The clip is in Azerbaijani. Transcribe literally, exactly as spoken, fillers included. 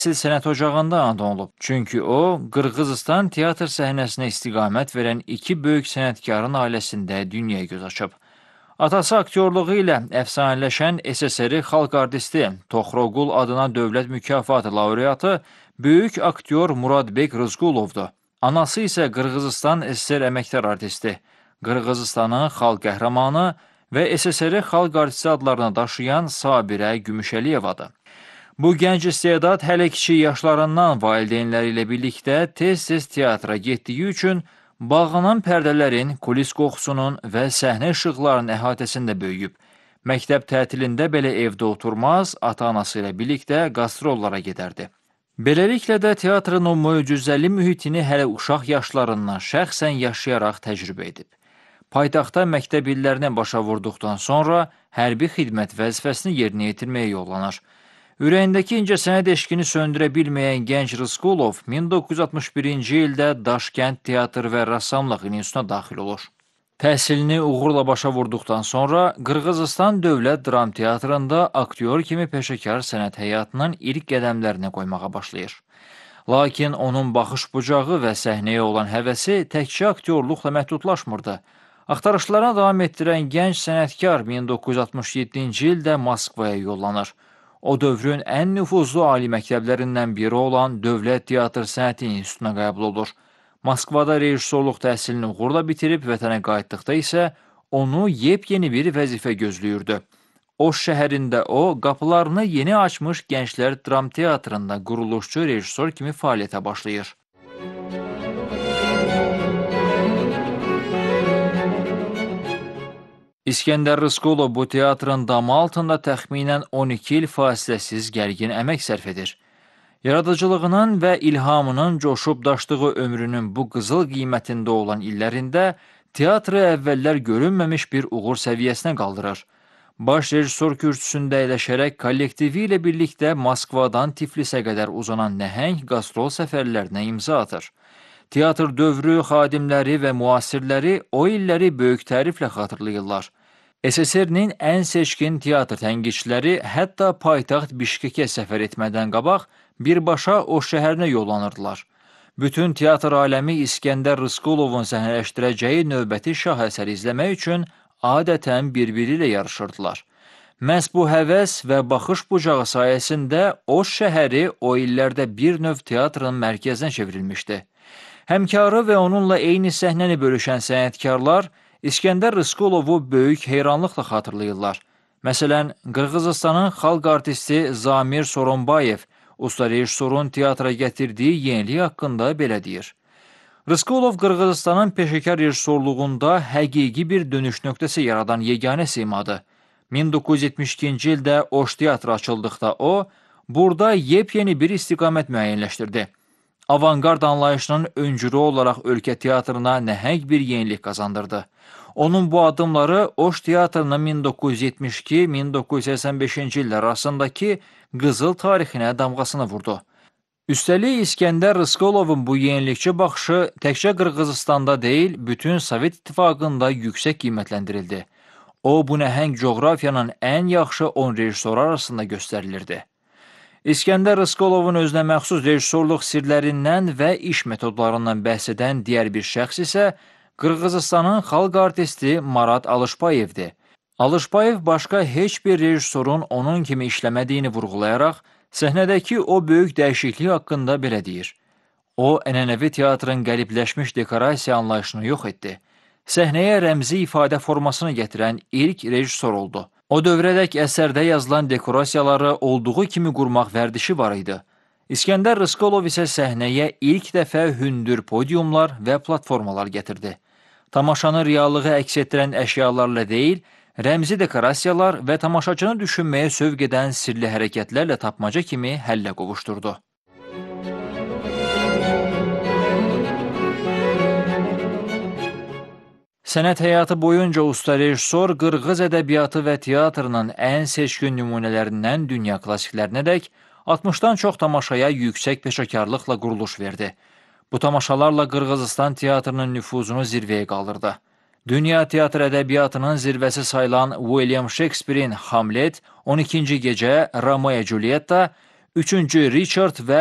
Sil sənət ocağında anadan olub. Çünki o, Qırğızıstan teatr səhnəsinə istiqamət verən iki böyük sənətkarın ailəsində dünyaya göz açıb. Atası aktyorluğu ilə əfsanələşən S S R xalq artisti, Toxroqul adına dövlət mükafatı laureatı, böyük aktyor Muradbek Rızqulovdur. Anası isə Qırğızıstan S S R əməkdar artisti, Qırğızıstanın xalq qəhrəmanı və S S R xalq artisti adlarını daşıyan Sabirə Gümüşəliyevadır. Bu gənc istedad hələ kiçik yaşlarından valideynləri ilə birlikdə tez-tez teatra getdiyi üçün bağlanan pərdələrin, kulis qoxusunun və səhnə işıqlarının əhatəsində böyüyüb. Məktəb tətilində belə evdə oturmaz, ata-anası ilə birlikdə qastrollara gedərdi. Beləliklə də teatrın o möcüzəli mühitini hələ uşaq yaşlarından şəxsən yaşayaraq təcrübə edib. Paytaxtda məktəb illərini başa vurduqdan sonra hərbi xidmət vəzifəsini yerinə yetirməyə yollanır. Ürəyindəki incəsənət eşqini söndürə bilməyən gənc Rızqulov min doqquz yüz altmış birinci ildə Daşkənd Teatr və Rəssamlıq İnstitutuna daxil olur. Təhsilini uğurla başa vurduqdan sonra Qırğızıstan Dövlət Dram Teatrında aktyor kimi peşəkar sənət həyatının ilk qədəmlərini qoymağa başlayır. Lakin onun baxış bucağı və səhnəyə olan həvəsi təkcə aktyorluqla məhdudlaşmırdı. Axtarışlarına davam etdirən gənc sənətkar min doqquz yüz altmış yeddinci ildə Moskvaya yollanır. O dövrün ən nüfuzlu ali məktəblərindən biri olan Dövlət Teatr Sənəti İnstitutuna qəbul olur. Moskvada rejissorluq təhsilini uğurla bitirib vətənə qayıtdıqda isə onu yepyeni bir vəzifə gözləyirdi. Oş şəhərində o, qapılarını yeni açmış Gənclər Dram Teatrında quruluşçu rejissor kimi fəaliyyətə başlayır. İskəndər Rızqulov bu teatrın damı altında təxminən on iki il fasiləsiz gərgin əmək sərf edir. Yaradıcılığının və ilhamının coşub daşdığı ömrünün bu qızıl qiymətində olan illərində teatrı əvvəllər görünməmiş bir uğur səviyyəsinə qaldırır. Baş rejissor kürsüsündə əyləşərək kollektivi ilə birlikdə Moskvadan Tiflisə qədər uzanan nəhəng qastrol səfərlərinə imza atır. Teatr dövrü xadimləri və müasirləri o illəri böyük təriflə xatırlayırlar. S S R-nin ən seçkin teatr tənqidçiləri hətta paytaxt Bişkekə səfər etmədən qabaq birbaşa o şəhərinə yollanırdılar. Bütün teatr aləmi İskəndər Rızqulovun səhnələşdirəcəyi növbəti şah əsəri izləmək üçün adətən bir-biri ilə yarışırdılar. Məhz bu həvəs və baxış bucağı sayəsində o şəhəri o illərdə bir növ teatrın mərkəzinə çevrilmişdi. Həmkarı və onunla eyni səhnəni bölüşən sənətkarlar İskəndər Rızqulovu böyük heyranlıqla xatırlayırlar. Məsələn, Qırğızıstanın xalq artisti Zamir Soronbayev usta rejissorun teatra gətirdiyi yenilik haqqında belə deyir. Rızqulov Qırğızıstanın peşəkar rejissorluğunda həqiqi bir dönüş nöqtəsi yaradan yeganə simadır. min doqquz yüz yetmiş ikinci ildə Oş teatrı açıldıqda o, burada yepyeni bir istiqamət müəyyənləşdirdi. Avangard anlayışının öncürü olaraq ölkə teatrına nəhəng bir yenilik qazandırdı. Onun bu addımları Oş teatrının min doqquz yüz yetmiş iki min doqquz yüz səksən beşinci illər arasındakı qızıl tarixinə damğasını vurdu. Üstəlik, İskəndər Rızqulovun bu yenilikçi baxışı təkcə Qırğızıstanda deyil, bütün Sovet İttifaqında yüksək qiymətləndirildi. O, bu nəhəng coğrafiyanın ən yaxşı on rejissoru arasında göstərilirdi. İskəndər Rızqulovun özünə məxsus rejissorluq sirlərindən və iş metodlarından bəhs edən digər bir şəxs isə Qırğızıstanın xalq artisti Marat Alışbayevdir. Alışbayev başqa heç bir rejissorun onun kimi işləmədiyini vurğulayaraq, səhnədəki o böyük dəyişiklik haqqında belə deyir. O, ənənəvi teatrın qəlibləşmiş dekorasiya anlayışını yox etdi. Səhnəyə rəmzi ifadə formasını gətirən ilk rejissor oldu. O dövrədək əsərdə yazılan dekorasiyaları olduğu kimi qurmaq vərdişi var idi. İskəndər Rızqulov isə səhnəyə ilk dəfə hündür podiumlar və platformalar gətirdi. Tamaşanı reallığı əks etdirən əşyalarla deyil, rəmzi dekorasiyalar və tamaşaçını düşünməyə sövq edən sirli hərəkətlərlə tapmaca kimi həllə qovuşturdu. Sənət həyatı boyunca usta rejissor Qırğız ədəbiyyatı və teatrının ən seçkin nümunələrindən dünya klassiklərinədək altmışdan çox tamaşaya yüksək peşəkarlıqla quruluş verdi. Bu tamaşalarla Qırğızıstan teatrının nüfuzunu zirvəyə qaldırdı. Dünya teatr ədəbiyyatının zirvəsi sayılan William Shakespeare'in Hamlet, on ikinci gecə, Romeo Julietta, üçüncü Richard və